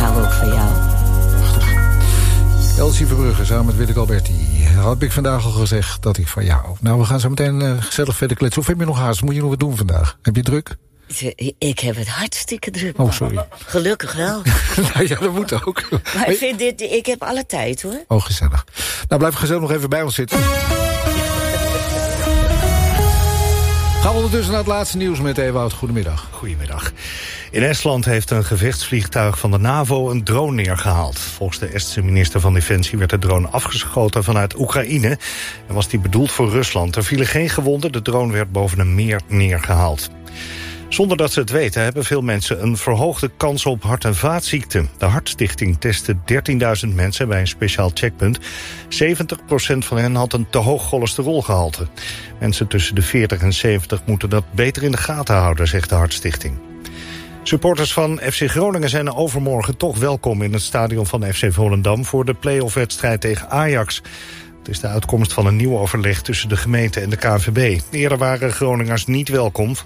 hou ook van jou. Elsie Verbrugge samen met Willeke Alberti. Had ik vandaag al gezegd dat ik van jou... Nou, we gaan zo meteen gezellig verder kletsen. Of heb je nog haast? Moet je nog wat doen vandaag? Heb je druk? Ik heb het hartstikke druk. Oh, sorry. Gelukkig wel. Nou ja, dat moet ook. Maar ik heb alle tijd, hoor. Oh, gezellig. Nou, blijf gezellig nog even bij ons zitten. Gaan we ondertussen naar het laatste nieuws met Ewout. Goedemiddag. Goedemiddag. In Estland heeft een gevechtsvliegtuig van de NAVO een drone neergehaald. Volgens de Estse minister van Defensie werd de drone afgeschoten vanuit Oekraïne en was die bedoeld voor Rusland. Er vielen geen gewonden, de drone werd boven een meer neergehaald. Zonder dat ze het weten hebben veel mensen een verhoogde kans op hart- en vaatziekten. De Hartstichting testte 13.000 mensen bij een speciaal checkpunt. 70% van hen had een te hoog cholesterolgehalte. Mensen tussen de 40 en 70 moeten dat beter in de gaten houden, zegt de Hartstichting. Supporters van FC Groningen zijn overmorgen toch welkom in het stadion van FC Volendam voor de play-off-wedstrijd tegen Ajax. Het is de uitkomst van een nieuw overleg tussen de gemeente en de KNVB. Eerder waren Groningers niet welkom